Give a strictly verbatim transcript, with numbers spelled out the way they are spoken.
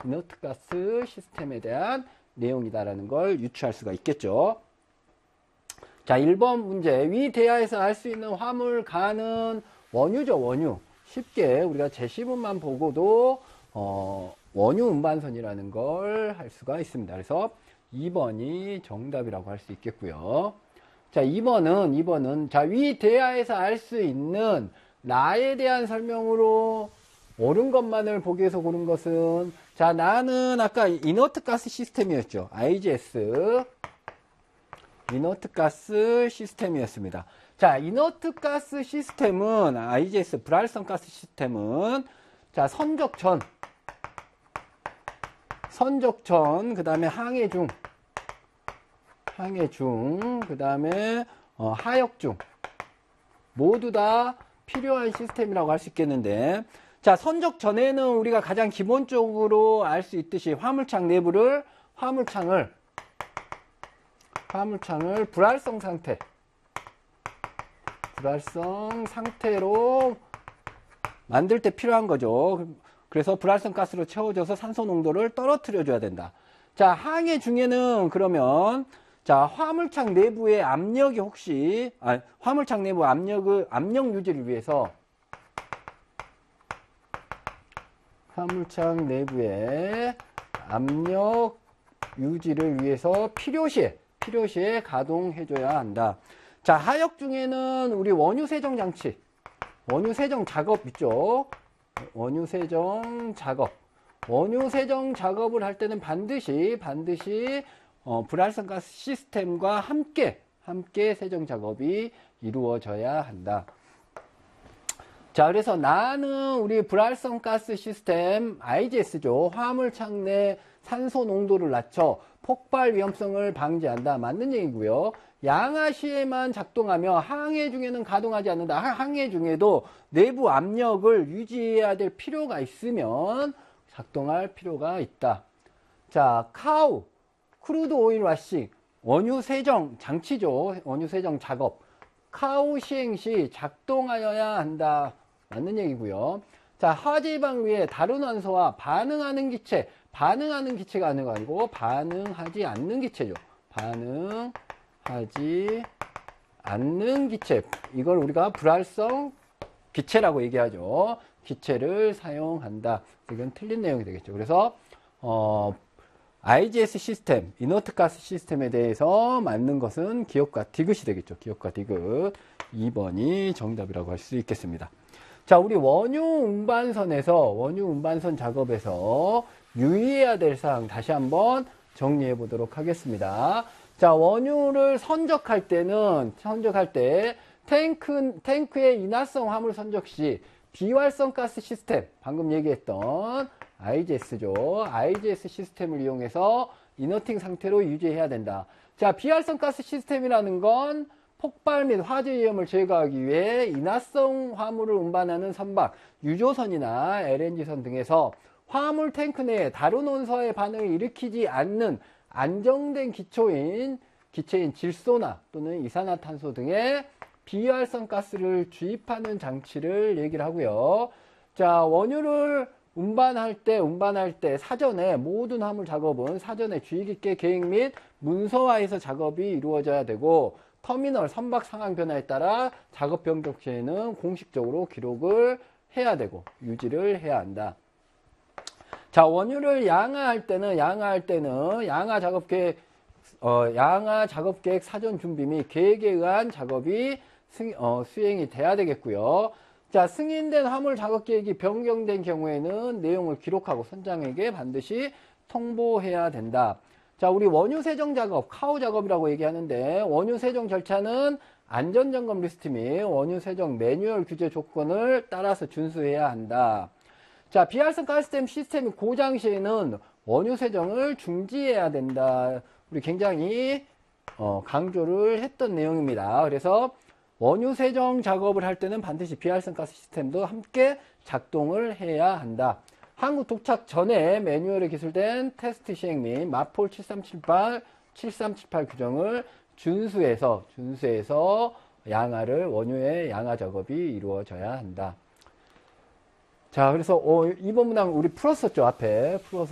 이너트 가스 시스템에 대한 내용이다라는 걸 유추할 수가 있겠죠. 자, 일 번 문제. 위 대하에서 알 수 있는 화물 가는 원유죠, 원유. 쉽게 우리가 제시문만 보고도 어, 원유 운반선이라는 걸 할 수가 있습니다. 그래서 이 번이 정답이라고 할 수 있겠고요. 자, 이 번은 이 번은 자, 위 대하에서 알 수 있는 나에 대한 설명으로 옳은 것만을 보기 위해서 고른 것은 자, 나는 아까 이너트 가스 시스템이었죠. 아이지에스 이너트 가스 시스템이었습니다. 자, 이너트 가스 시스템은 아이지에스 불활성 가스 시스템은 자, 선적 전 선적 전 그다음에 항해 중 항해 중 그다음에 어, 하역 중 모두 다 필요한 시스템이라고 할 수 있겠는데 자, 선적 전에는 우리가 가장 기본적으로 알 수 있듯이 화물창 내부를 화물창을 화물창을 불활성 상태 불활성 상태로 만들 때 필요한 거죠. 그래서 불활성 가스로 채워져서 산소 농도를 떨어뜨려 줘야 된다. 자, 항해 중에는 그러면 자, 화물창 내부의 압력이 혹시 아, 화물창 내부 압력을 압력 유지를 위해서 화물창 내부의 압력 유지를 위해서 필요시에 필요시에 가동해줘야 한다. 자, 하역 중에는 우리 원유 세정 장치, 원유 세정 작업 있죠. 원유 세정 작업, 원유 세정 작업을 할 때는 반드시 반드시 어, 불활성 가스 시스템과 함께 함께 세정 작업이 이루어져야 한다. 자, 그래서 나는 우리 불활성 가스 시스템 아이지에스죠. 화물창 내 산소 농도를 낮춰 폭발 위험성을 방지한다. 맞는 얘기고요. 양하 시에만 작동하며 항해 중에는 가동하지 않는다. 항해 중에도 내부 압력을 유지해야 될 필요가 있으면 작동할 필요가 있다. 자, 카우 크루드 오일 와싱 원유 세정 장치죠. 원유 세정 작업 카우 시행 시 작동하여야 한다. 맞는 얘기고요. 자, 화재방 위에 다른 원소와 반응하는 기체, 반응하는 기체가 아닌 거 아니고 반응하지 않는 기체죠. 반응하지 않는 기체. 이걸 우리가 불활성 기체라고 얘기하죠. 기체를 사용한다. 이건 틀린 내용이 되겠죠. 그래서 어, 아이지에스 시스템, 이너트 가스 시스템에 대해서 맞는 것은 기업과 디귿이 되겠죠. 기업과 디귿. 이 번이 정답이라고 할 수 있겠습니다. 자, 우리 원유 운반선에서, 원유 운반선 작업에서 유의해야 될 사항 다시 한번 정리해 보도록 하겠습니다. 자, 원유를 선적할 때는, 선적할 때, 탱크, 탱크의 인화성 화물 선적 시, 비활성 가스 시스템, 방금 얘기했던 아이지에스죠. 아이지에스 시스템을 이용해서 이너팅 상태로 유지해야 된다. 자, 비활성 가스 시스템이라는 건 폭발 및 화재 위험을 제거하기 위해 인화성 화물을 운반하는 선박, 유조선이나 엘엔지선 등에서 화물 탱크 내에 다른 원소의 반응을 일으키지 않는 안정된 기초인, 기체인 질소나 또는 이산화탄소 등의 비활성 가스를 주입하는 장치를 얘기를 하고요. 자, 원유를 운반할 때, 운반할 때 사전에 모든 화물 작업은 사전에 주의 깊게 계획 및 문서화해서 작업이 이루어져야 되고 터미널 선박 상황 변화에 따라 작업 변경 시에는 공식적으로 기록을 해야 되고 유지를 해야 한다. 자, 원유를 양화할 때는 양화할 때는 양화 작업 계획 어, 양화 작업 계획 사전 준비 및 계획에 의한 작업이 승, 어, 수행이 돼야 되겠고요. 자, 승인된 화물 작업 계획이 변경된 경우에는 내용을 기록하고 선장에게 반드시 통보해야 된다. 자, 우리 원유 세정 작업, 카우 작업이라고 얘기하는데 원유 세정 절차는 안전점검 리스트 및 원유 세정 매뉴얼 규제 조건을 따라서 준수해야 한다. 자, 비활성 가스템 시스템이 고장 시에는 원유 세정을 중지해야 된다. 우리 굉장히 어, 강조를 했던 내용입니다. 그래서 원유 세정 작업을 할 때는 반드시 비활성 가스 시스템도 함께 작동을 해야 한다. 한국 도착 전에 매뉴얼에 기술된 테스트 시행 및 마폴 칠삼칠팔, 칠삼칠팔 규정을 준수해서 준수해서 양화를 원유의 양화 작업이 이루어져야 한다. 자, 그래서 어, 이번 문항 우리 풀었었죠. 앞에 풀어서